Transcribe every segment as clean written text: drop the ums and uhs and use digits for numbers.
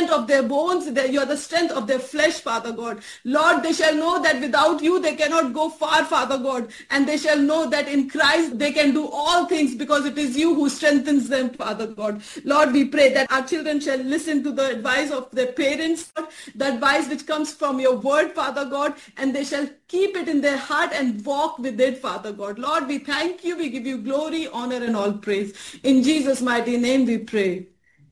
strength of their bones. You are the strength of their flesh, Father God. Lord, they shall know that without you, they cannot go far, Father God. And they shall know that in Christ, they can do all things because it is you who strengthens them, Father God. Lord, we pray that our children shall listen to the advice of their parents, the advice which comes from your word, Father God, and they shall keep it in their heart and walk with it, Father God. Lord, we thank you. We give you glory, honor, and all praise. In Jesus' mighty name we pray.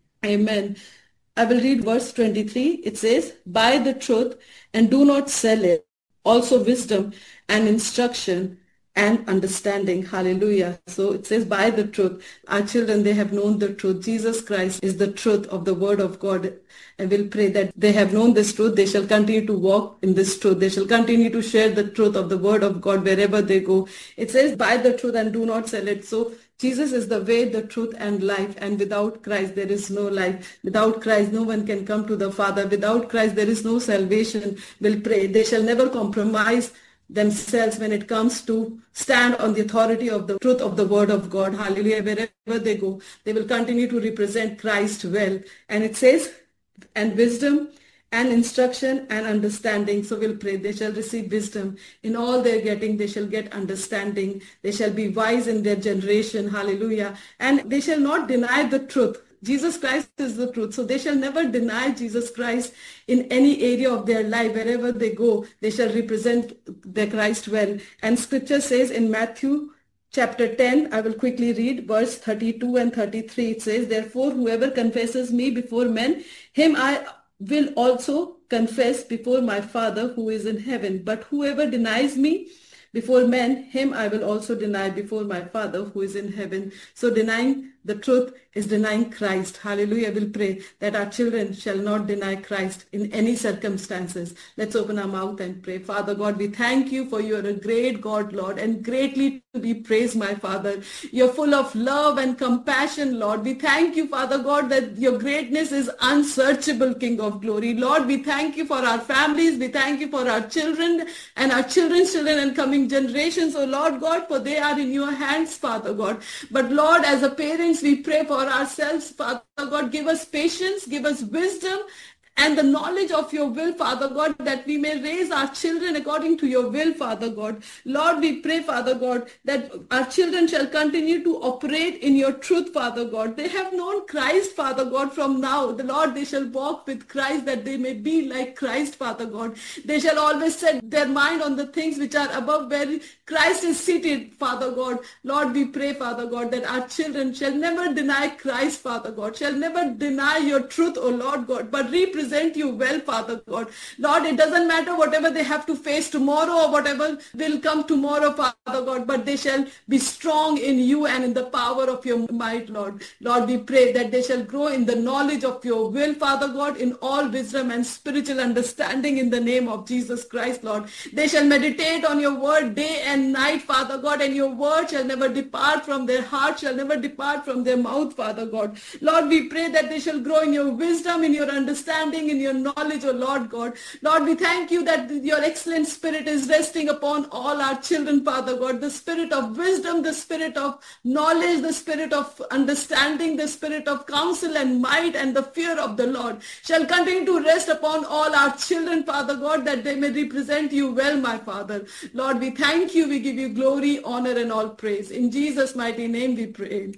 Amen. I will read verse 23. It says, buy the truth and do not sell it. Also wisdom and instruction and understanding. Hallelujah. So it says, buy the truth. Our children, they have known the truth. Jesus Christ is the truth of the word of God. And we'll pray that they have known this truth. They shall continue to walk in this truth. They shall continue to share the truth of the word of God wherever they go. It says, buy the truth and do not sell it. So Jesus is the way, the truth, and life. And without Christ, there is no life. Without Christ, no one can come to the Father. Without Christ, there is no salvation. We'll pray. They shall never compromise themselves when it comes to stand on the authority of the truth of the word of God. Hallelujah. Wherever they go, they will continue to represent Christ well. And it says, and wisdom and instruction and understanding. So we'll pray. They shall receive wisdom. In all they're getting, they shall get understanding. They shall be wise in their generation. Hallelujah. And they shall not deny the truth. Jesus Christ is the truth. So they shall never deny Jesus Christ in any area of their life. Wherever they go, they shall represent their Christ well. And scripture says in Matthew chapter 10, I will quickly read verse 32 and 33. It says, therefore, whoever confesses me before men, him I will also confess before my Father who is in heaven. But whoever denies me before men, him I will also deny before my Father who is in heaven. So denying the truth is denying Christ. Hallelujah. We'll pray that our children shall not deny Christ in any circumstances. Let's open our mouth and pray. Father God, we thank you for you are a great God, Lord, and greatly to be praised, my Father. You're full of love and compassion, Lord. We thank you, Father God, that your greatness is unsearchable, King of glory. Lord, we thank you for our families. We thank you for our children and our children's children and coming generations, oh Lord God, for they are in your hands, Father God. But Lord, as a parents, we pray for ourselves, Father God. Give us patience, give us wisdom and the knowledge of your will, Father God, that we may raise our children according to your will, Father God. Lord, we pray, Father God, that our children shall continue to operate in your truth, Father God. They have known Christ, Father God, from now. The Lord, they shall walk with Christ, that they may be like Christ, Father God. They shall always set their mind on the things which are above, where Christ is seated, Father God. Lord, we pray, Father God, that our children shall never deny Christ, Father God, shall never deny your truth, O Lord God, but represent you well, Father God. Lord, it doesn't matter whatever they have to face tomorrow or whatever will come tomorrow, Father God, but they shall be strong in you and in the power of your might, Lord. Lord, we pray that they shall grow in the knowledge of your will, Father God, in all wisdom and spiritual understanding in the name of Jesus Christ, Lord. They shall meditate on your word day and night, Father God, and your word shall never depart from their heart, shall never depart from their mouth, Father God. Lord, we pray that they shall grow in your wisdom, in your understanding, in your knowledge, O Lord God. Lord, we thank you that your excellent spirit is resting upon all our children, Father God. The spirit of wisdom, the spirit of knowledge, the spirit of understanding, the spirit of counsel and might and the fear of the Lord shall continue to rest upon all our children, Father God, that they may represent you well, my Father. Lord, we thank you. We give you glory, honor, and all praise. In Jesus' mighty name we pray.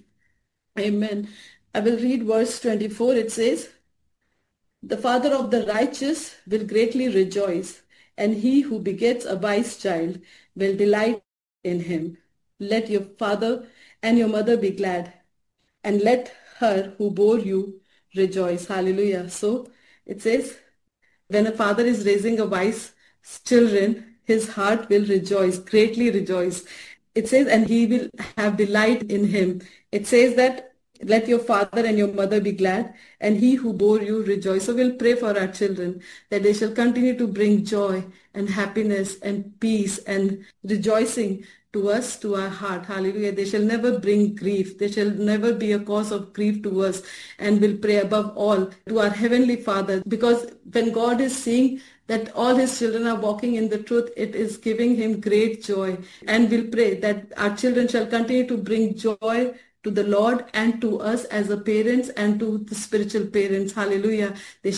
Amen. I will read verse 24. It says, the father of the righteous will greatly rejoice, and he who begets a wise child will delight in him. Let your father and your mother be glad, and let her who bore you rejoice. Hallelujah. So it says, when a father is raising a wise children, his heart will rejoice, greatly rejoice. It says, and he will have delight in him. It says that let your father and your mother be glad, and he who bore you rejoice. So we'll pray for our children that they shall continue to bring joy and happiness and peace and rejoicing to us, to our heart. Hallelujah. They shall never bring grief. They shall never be a cause of grief to us. And we'll pray above all to our Heavenly Father, because when God is seeing that all his children are walking in the truth, it is giving him great joy. And we'll pray that our children shall continue to bring joy to the Lord and to us as a parents and to the spiritual parents. Hallelujah. They